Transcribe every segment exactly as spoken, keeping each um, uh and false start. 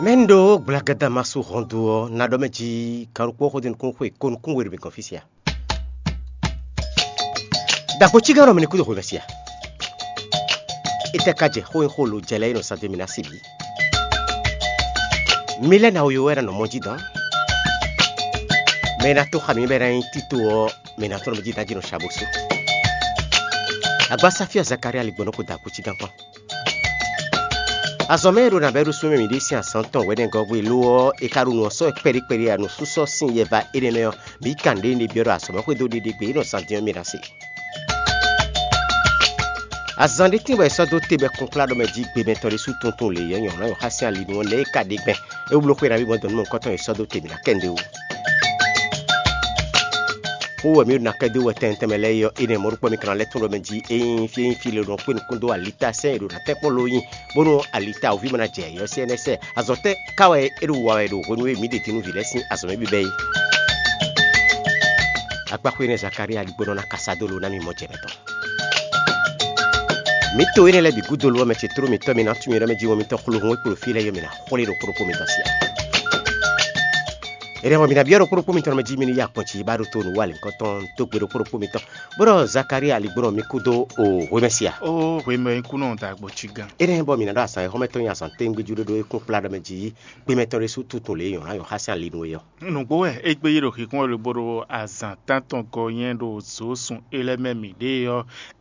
Mendo blagada masu hondo na domeji karuko hodin kun kwe kun kun weri bin konfisia. Da ko chigaro meni kudo hogasia. Ite kaje ho holo jele no sante mina sibi. Mila na oyo era no monjida. Mena to khami bera tito mena to meji tajino shabusu. Agba Safia Zakaria ligbono ko da ko chigampa. Azomero na beru sume midisi a santon weden gogwe luo e karuno so peri peri anu suso sin yeva ereneo bi kande ni bioro asoma ko do de gbe no santion mirasi. Azande tin we so do tebe konkla do meji gbe metori su tonton le yan yan yo hasian li won le ka de gbe e wulo ko ra bi bon don mo nkoton e so do tebe na kende o. Uwe mi na kede we tentemele yo ine morupo mi kan letun ro meji e fi fi le ron pin kundo alita se ro na tepo loyin bono alita o vi mana je yo C N S azote kawe eru wa eru wonu mi de tinu vilesin azome bi bei akpa ko ine Zakaria ligbono na kasadolo na mi mo jebeto mi to ine le bi gudolo me chetro mi to mi na tu mi re meji wo mi to khulu ho profile yo mi na kholi ro propos mi dosia. Eremo mina biaro kuro pomito na jimini ya ponchi baru tonu wale koton tokbero kuro pomito boro Zakaria ligboro mikudo o wemesia o weme kuno ta gbochiga eremo mina do asa e hometon ya sante ngbejudo do ekun plada meji pe meton resu tutun le yan ayo hasian linu yo nu gbo e egbe yiro kikun le boro azan tanton go yen do zosun elememi de yo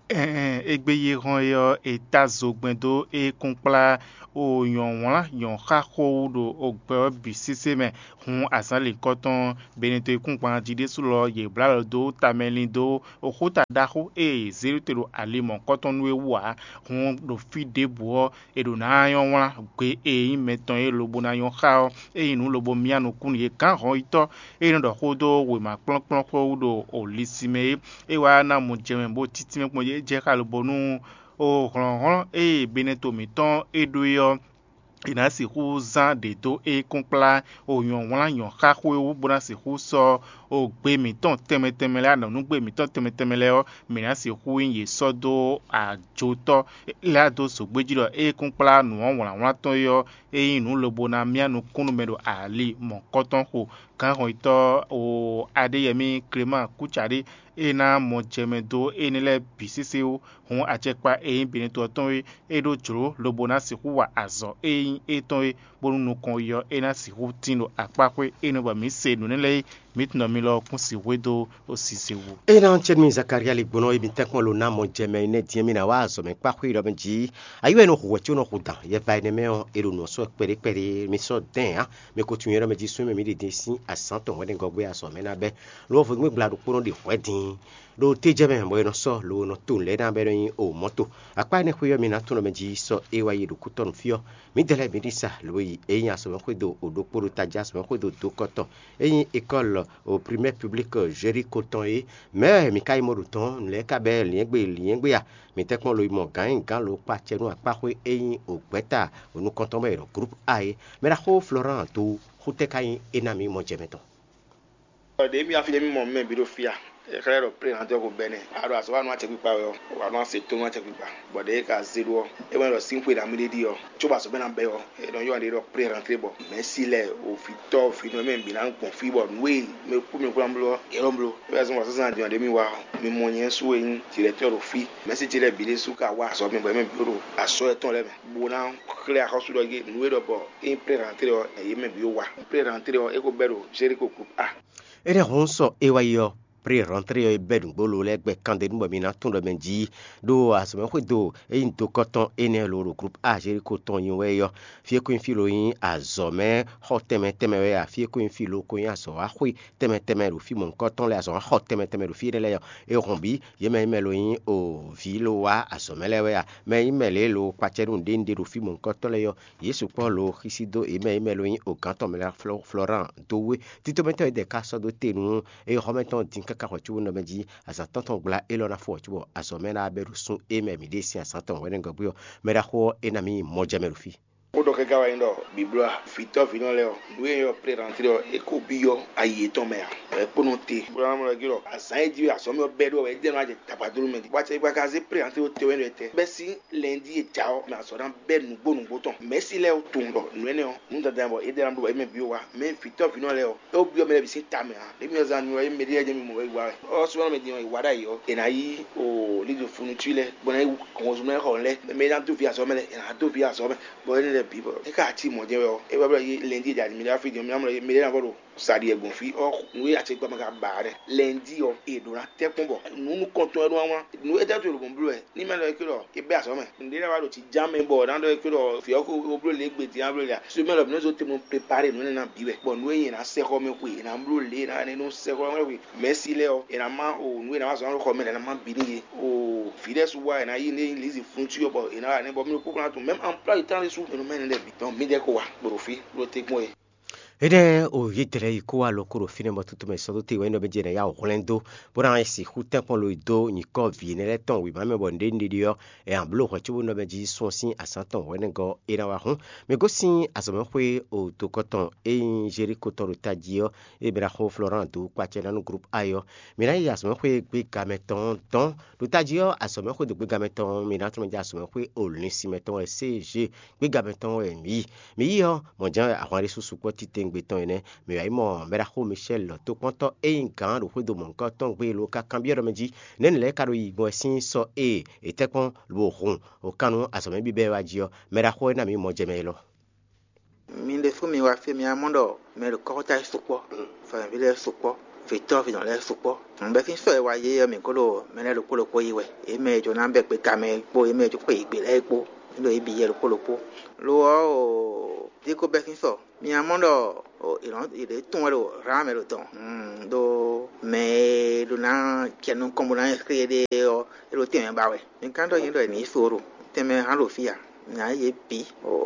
eh egbe yiran yo etazogbendo e kunpla o yon won yon kha ko do ogbe bisise me hun asan le koton benete kunpa jide sulo ye blalo do tamelin do okuta dahu e zero tero alimon koton we wa hun do fide bo e do na yon won gbe e meton e lobo na yon kha e inu lobo mianu kun ye kan ho ito e no do hodo we ma plon plon ko do o lisime e wa na mo jemen bo titi me po ye je ka lobo nu o ron ron e beneto mi ton e do yo ina si hu zan de do e kunpla o yon won yon kha ko e wo bona si hu so o gbe mi ton teme teme la na nu gbe mi ton teme teme le o mi na si hu yin ye sodo ajoto la do so gbejiro e kunpla nu won won won ton yo e inu lobo na mianu kunu medo ali mo koton ho kan ho ito o Adeyemi Clement Kuchari ena mo jemedo enile bisisi o hun ajepa eyin binin to ton we edo juro lobo na si hu wa azo eyin eton we borunu kon yo ena si hu tino apakwe eno ba mi se nu nile mitno mi lo kun si wedo o sisewu ena chen Zakaria ligbono e bin tekon lo na mo jeme ine diemi na wa azo me pakwe ro benji ayo no ho wetu no ho dan ye ba ne me o ero no so pere pere mi so den ha me ko tun yero meji so me mi de din sin asanton weden gogbe aso me na be lo fo gbe bladu poro de wedding lo tejebe mbo no so lo no tun le na be yin o moto akpa ne khuyo mi na tun meji so e wa yidu kuton fio mi dele mi disa lo yi eyin aso me khudo odo poro taja aso me khudo to koton eyin école au primaire public Jerry Coton e mais mi kai moruton le ka be lien gbe lien gbe ya mi tekon lo mo gan gan lo pa chenu apa kwe eyin ogbeta onu konton be ro groupe A e me ra ho Florent to khute kai enami mo jemeto de mi afile mi mo me bi do fia e kare ro pre na ko bene aro aso wa no ache pipa yo wa no se to no ache pipa but e ka zero e when ro simple na mi di yo chuba so be na be yo e don yo ande ro pre rentrer bo merci le o fi to fi no me bi na npon fi bo we me ku mi ku amlo e ro mlo e so so san de mi wa mi mo yen so yin directeur o fi merci ti le bi le su ka wa so mi bo me bi ro aso e ton le me bo na clear house do ge we do bo e pre rentrer o e me bi yo wa pre rentrer o e ko bero Jericho group A ere honso e wa yo pre rentrer e bedun bolo legbe kande nbo mi na tun do menji do asome ko do e into koton ene lo groupe A Jericho ton yin we yo fie ko infilo yin azome hoteme teme we a fie ko infilo ko yin aso a hui teme teme ro fi mon koton le aso hoteme teme ro fi le yo e rombi ye me melo yin o filo wa asome le we a me imele lo pacheru ndinde ro fi mon koton le yo yesu paulo khisido e me melo yin o kanton me la Florent do we tito mento de kaso do tenu e hometon din ka ko chuno meji asa tonton gla elo na fo chuo aso mena beru sun e me mi de si asa ton weden gobuyo mera ho enami mo jamerufi o do ke gawa ndo biblo fito fino le o we yo pre rentrer o e ko bi yo aye to me ya e pono te bro na mo giro asan ji aso me be do we de no aje tapaduru me wa che gba ka se pre rentrer o te we no te be si lundi e jao me aso dan be nu gbo nu gbo ton me si le o tun do nu ene o nu da dan bo e de ran do e me bi o wa me fito fino le o o bi o me bi se ta me ha le mi o zan mi o e me de je mi mo we wa o so me di o wa da yo e na yi o li do funu tule bona ko zo me ko le me dan to fi aso me le na to fi aso me bo ni le bi bo e ka ti mo je o e ba bra yi lundi ja mi da fi di mi na mo me de na bo sari egun fi o nu ya che gba ma ka ba re lundi o e do ra te kun bo nu nu kon to eru awon nu e da to lo bro e ni me lo kiro e be aso me ndi na wa lo ti jam me bo dan do kiro fi o ko o bro le gbe ti an bro le so me lo no so te mo prepare nu na bi we bo nu e na se ko me ku e na bro le na ni no se ko me we merci le o e na ma o nu e na wa so ko me na ma bi ni o fi de su wa na yi ni lizi fun ti o bo e na ni bo mi ko ko na to même emploi temps le su e no me ni le bi ton mi de ko wa bro fi bro te mo e ede o yitere iko alo kuro fine matutu me sodo te wendo bejere ya Orlando bora esi hute pon lo do ni ko vi ne le ton wi ma me bonde ndi dio e en blo ko chubo no beji so sin asanton wene go ira wa hun me go sin asome hwe o to koton e jeri koton tajio e bra ho Florent do kwa chena no groupe ayo me na ya asome hwe gbe gameton ton do tajio asome hwe do gbe gameton me na to me ja asome hwe o ni si meton e cg gbe gameton e mi mi yo mo jan awari susu ko tite ngbeton ene me ai mo mera ho Michel to ponto e nkan ro do mon ko ton gbe lo ka cambier meji nen le karo yi bo sin so e e te kon lo hun o kanu asome bi be wajio mera ho na mi mo jemelo mi de fu mi wa fe mi amondo me lo ko ta supo fa bi le supo fito fi don le supo nbe fin so e wa ye mi ko lo me le lo ko lo ko yiwe e me jo na be pe ka me po e me jo pe igbe le po lo ibi ye lo ko lo po lo o di ko be fin so mi amondo o iron ide tun lo rame lo ton mm do me do na ke no como na escrire o lo teme bawe mi kanto yin do ni suru teme ha lo fia na ye bi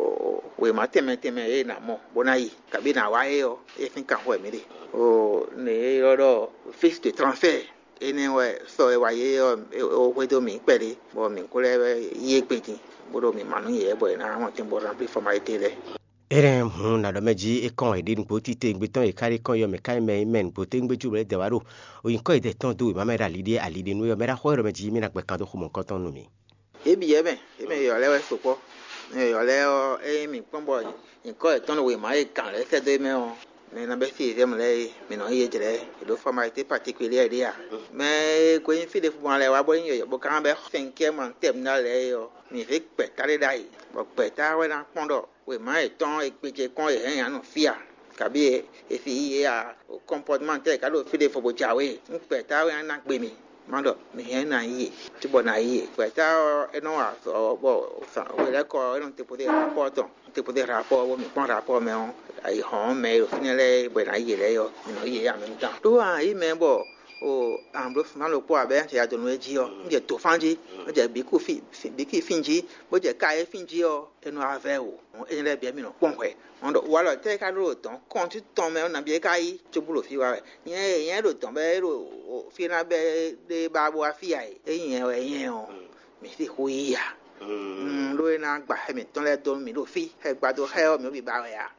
o we ma teme teme e na mo bona yi ka bi na wa e o e fin kan ho mi de o ne yo do fixe de transfert ene we so e wa ye o we do mi pere bo mi ko le ye pe ti bo do mi manu ye bo na mo tin bo remplir formalité le ere hun na do meji e kon e din gboti te ngbeton e kari kon yo me kai me men gboti ngbeju le de waro o yin ko e de ton do ma me ra lide alide nu yo me ra ho ro meji mi na pe kan do mo kon ton nu mi e bi ye ben e me yo le we so po e yo le o e mi pon bo yin ko e ton we ma e kan le se de me o me na be fi ze mo le mi no ye jere e do formalité particulière dia me ko yin fi de fu mo le wa bo yin yo bo kan be cinquième en terminale le yo mi fe pe tare dai bo pe ta we na pon do we ma e ton e pe je kon e hen anu fia kabi e fi ye a comportement te ka do fi de fo bo jawe n pe ta we na gbe mi mando mi hen na yi ti bo na yi pe ta e no a so bo sa we le ko e no te poder rapport te poder rapport wo mi pon rapport me on ai hon me o fini le bo na yi le yo mi no yi ya mi ta do a yi me bo o ambro fuma lo po abe ya do no eji o nje to fanji o je bi ku fi bi ki finji bo je ka e finji o enu ave o e le bi mi no pon hwe ondo wa lo te ka lo ton kon ti ton me na bi ka yi to bu lo fi wa yen yen lo ton be lo fi na be de ba bo afi ai e yen o yen o mi si hu ya mm lo na gba mi ton le do mi lo fi e gba do he o mi bi ba ya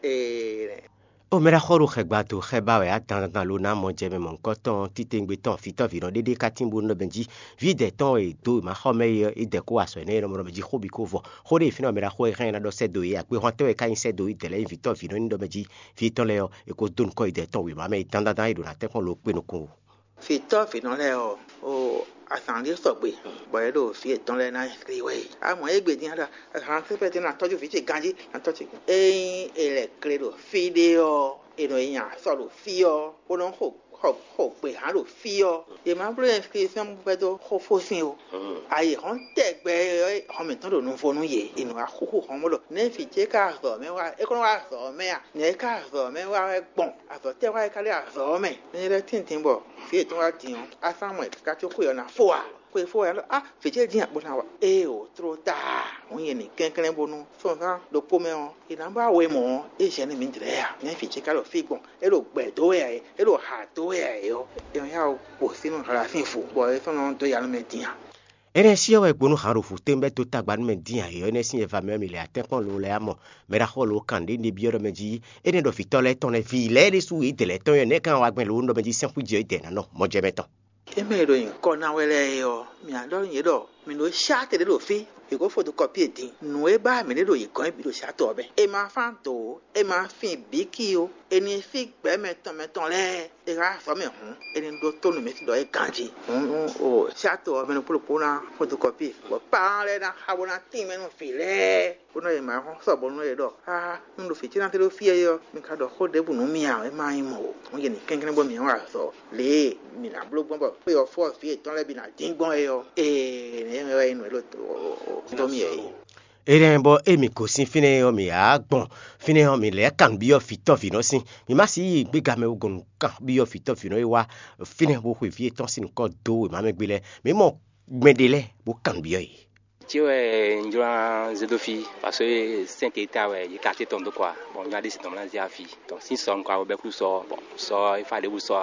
e o mera khoru khegba to kheba we atan tan lo na mo jeme mon koton titengbe ton fito viro dede katimbu no benji vide ton e do ma khome e de ko aso ne no benji khobi ko vo khore fino mera kho e na do sedo e akwe hoto e kan sedo e tele vito viro ndo benji fito leo e ko don ko ide ton we ma me tan dan e do na te kon lo pe no ko fito fino leo o asande so gbe bo e do fi ton le na skriwe a mo e gbe din ada han se pe tin na toju fi ti ganji na toju e ele credo fideo e no yan so lo fi o o no ho ho ho pe ha lo fi o e ma bro inscription pe do ho fo sin o aye hon te gbe ho mi ton do no fo nu ye inu a ho ho mo lo ne fi je ka so me wa e ko wa so me a ne ka so me wa e gbon a so te wa e ka le a so me ni le tin tin bo fi ton wa tin a samuel ka ti ko yo na fo a ko fo ya ah fi je din apo na wa e o tro ta won ye ni kenken bo nu so sa do po me o ina ba we mo e se ni mi dire ya ne fi je ka lo fi gbon e lo gbe do e e lo ha do e yo yo ya o po sinu ara fin fo bo e so no to ya no me din ene si o ekponu haru fute mbe to tagban me dia yo ene si eva me mi le atekon lo le amo me ra holo kande ni bioro me ji ene do fitole ton e vi le de su ite le ton ne kan wa gben lo ndo me ji sen fu je ite na no mo je meton eme do yin ko na wele yo mi ado yin do mi no sha te do fi e go photocopy din nu e ba mi do yin kan bi do sha to be e ma fan to e ma fin bi ki o eni fi gbe meton meton le e ga so me hun eni do to nu me ti do e kanji hun o sha to me no pro na photocopy bo pa le na ha bo na tin me no fi le ko no e ma ho so bo no e do ah ndo fi ti na te do fi yo mi ka do ho de bu no mi a e ma yin mo o ye ni kenken bo mi wa so le mi na blo bo pe o fo fi ton le bi na din gbon e yo e ne me wa inu lo to mi e ere bo emi ko sin fine o mi agbon fine o mi le kan bi o fito fino sin mi ma si gbega me ogun kan bi o fito fino e wa fine bo ku fi ton sin ko do ma me gbele mi mo gbedele bo kan bi o yi Tiwe njura zedofi parce que saint état ouais il quartier tombe quoi bon il y a des tombe là zia fi donc si son quoi be plus so bon so il fallait vous so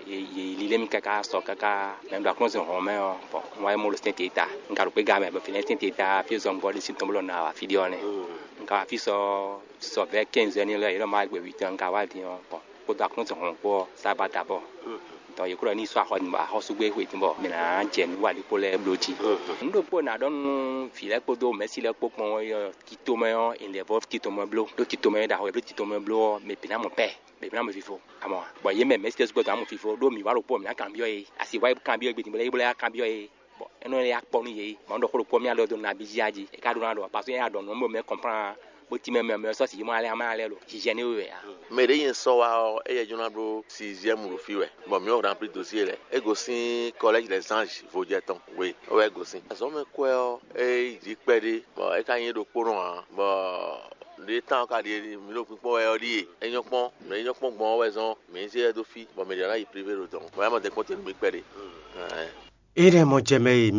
il il aime kaka so kaka même la close on mais bon moi mo le saint état ngaro pe game be fin saint état fi zone body si tombe na fi dione ngaro fi so so vers quinze années là il a mal huit ans ngaro di bon pour la close on quoi ça va d'abord donc il croit ni soit on va hosugbe huit bon mais na jen wa li pour les blotti ndo po na don file ko do merci le ko mo ki to me in le vof ki to me blo do ki to me da ho ki to me blo me pina mo pe me pina mo fifo amo bo ye me merci ko da mo fifo do mi wa ro po mi na cambio e asi wa cambio e bi mo le bo le cambio e bon eno ya po ni ye mo do ko po mi alo do na bi jaji e ka do na do parce que ya do no mo me comprend boti me me so si mo ale ma ale lo hygiene we ya me de yin so wa e ye jona bro sixième ro fi we bon mi o rempli dossier le e go sin collège les anges Vojeton we o e go sin so me ko e di pe de bon e ka yin do poron an bon le temps ka de mi lo pipo e ori e yan pon me yan pon gbon we zon me se do fi bon me de la i privé ro don vraiment de côté mi pe de ere mo jeme